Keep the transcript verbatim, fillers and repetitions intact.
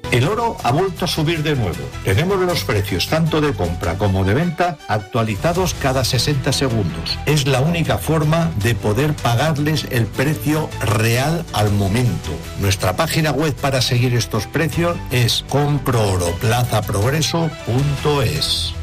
El oro ha vuelto a subir de nuevo. Tenemos los precios tanto de compra como de venta actualizados cada sesenta segundos. Es la única forma de poder pagarles el precio real al momento. Nuestra página web para seguir estos precios es compro oro plaza progreso punto es.